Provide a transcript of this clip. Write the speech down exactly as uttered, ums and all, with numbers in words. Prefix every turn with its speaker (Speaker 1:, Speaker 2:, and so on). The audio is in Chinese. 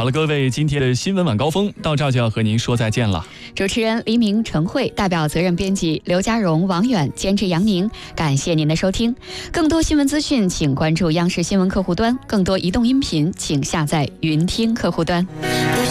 Speaker 1: 好了，各位，今天的新闻晚高峰到这儿就要和您说再见了。
Speaker 2: 主持人黎明、陈慧，代表责任编辑刘家荣、王远，监制杨宁。感谢您的收听。更多新闻资讯，请关注央视新闻客户端；更多移动音频，请下载云听客户端。